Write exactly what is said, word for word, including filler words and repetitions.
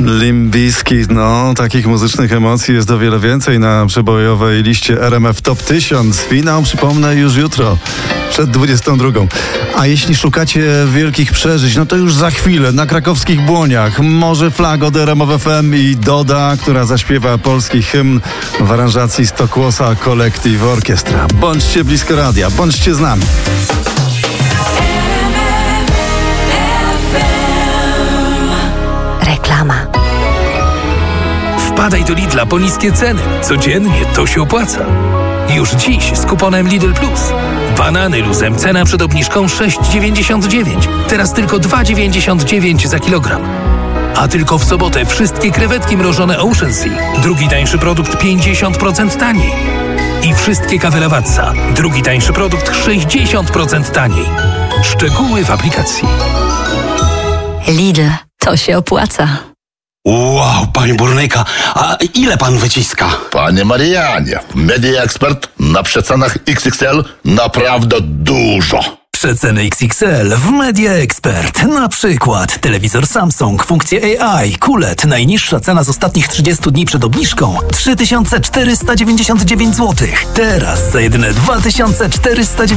Limp Bizkit, no takich muzycznych emocji jest o wiele więcej na przebojowej liście R M F Top tysiąc. Finał, przypomnę, już jutro, przed dwudziestą drugą. A jeśli szukacie wielkich przeżyć, no to już za chwilę na krakowskich Błoniach Morze Flag od R M F F M i Doda, która zaśpiewa polski hymn w aranżacji Stokłosa Collective Orchestra. Bądźcie blisko radia, bądźcie z nami. Reklama. Wpadaj do Lidla po niskie ceny. Codziennie to się opłaca. Już dziś z kuponem Lidl Plus. Banany luzem cena przed obniżką sześć dziewięćdziesiąt dziewięć. Teraz tylko dwa dziewięćdziesiąt dziewięć za kilogram. A tylko w sobotę wszystkie krewetki mrożone Ocean Sea. Drugi tańszy produkt pięćdziesiąt procent taniej. I wszystkie kawy Lavazza. Drugi tańszy produkt sześćdziesiąt procent taniej. Szczegóły w aplikacji. Lidl, to się opłaca. Wow, panie burnyka, a ile pan wyciska? Panie Marianie, Media Expert na przecenach X X L naprawdę dużo. Przeceny X X L w Media Expert. Na przykład telewizor Samsung, funkcje A I, Q L E D. Najniższa cena z ostatnich trzydziestu dni przed obniżką trzy tysiące czterysta dziewięćdziesiąt dziewięć złotych. Teraz za jedyne dwa tysiące czterysta dziewięćdziesiąt